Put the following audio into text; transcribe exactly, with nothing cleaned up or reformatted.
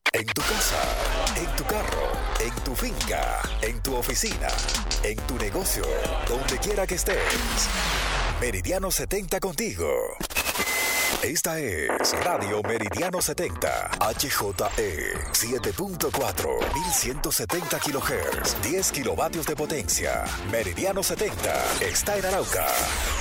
En tu casa, en tu carro, en tu finca, en tu oficina, en tu negocio, donde quiera que estés. Meridiano setenta contigo. Esta es Radio Meridiano setenta, H J E siete punto cuatro, mil ciento setenta kilohertz, diez kilovatios de potencia. Meridiano setenta está en Arauca.